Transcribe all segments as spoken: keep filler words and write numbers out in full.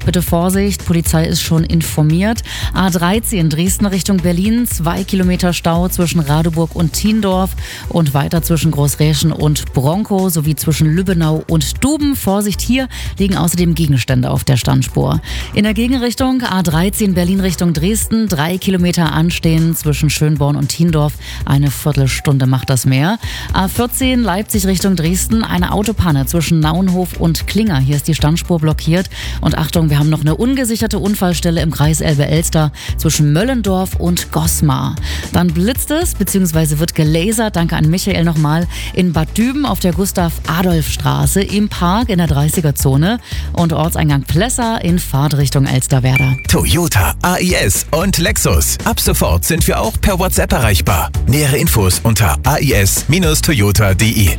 Bitte Vorsicht, Polizei ist schon informiert. A dreizehn Dresden Richtung Berlin, zwei Kilometer Stau zwischen Radeburg und Thiendorf und weiter zwischen Großräschen und Bronkow sowie zwischen Lübbenau und Duben. Vorsicht, hier liegen außerdem Gegenstände auf der Standspur. In der Gegenrichtung A dreizehn Berlin Richtung Dresden, drei Kilometer anstehen zwischen Schönborn und Thiendorf. Eine Viertelstunde macht das mehr. A vierzehn Leipzig Richtung Dresden, eine Autopanne zwischen Naunhof und Klinger. Hier ist die Standspur blockiert. Und Achtung, wir haben noch eine ungesicherte Unfallstelle im Kreis Elbe-Elster zwischen Möllendorf und Gosmar. Dann blitzt es, beziehungsweise wird gelasert, danke an Michael nochmal, in Bad Düben auf der Gustav-Adolf-Straße im Park in der dreißiger-Zone und Ortseingang Plessa in Fahrtrichtung Elsterwerda. Toyota, A I S und Lexus. Ab sofort sind wir auch per WhatsApp erreichbar. Nähere Infos unter a i s Bindestrich toyota punkt d e.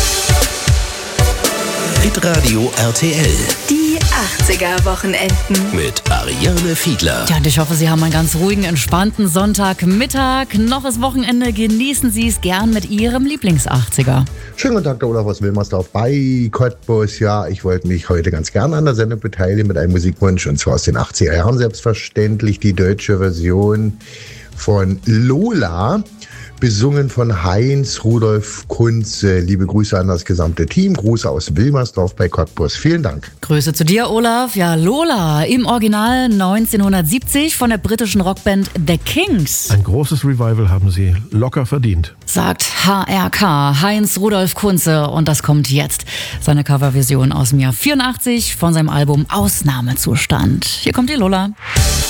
Hitradio R T L. Die achtziger-Wochenenden. Mit Ariane Fiedler. Ja, und ich hoffe, Sie haben einen ganz ruhigen, entspannten Sonntagmittag. Noch ist Wochenende. Genießen Sie es gern mit Ihrem Lieblings-achtziger. Schönen guten Tag, der Olaf aus Wilmersdorf bei Cottbus. Ja, ich wollte mich heute ganz gerne an der Sendung beteiligen mit einem Musikwunsch. Und zwar aus den achtziger Jahren selbstverständlich die deutsche Version von Lola. Besungen von Heinz Rudolf Kunze. Liebe Grüße an das gesamte Team. Grüße aus Wilmersdorf bei Cottbus. Vielen Dank. Grüße zu dir, Olaf. Ja, Lola im Original neunzehnhundertsiebzig von der britischen Rockband The Kings. Ein großes Revival haben sie locker verdient. Sagt H R K, Heinz Rudolf Kunze. Und das kommt jetzt. Seine Coverversion aus dem Jahr vierundachtzig von seinem Album Ausnahmezustand. Hier kommt die Lola.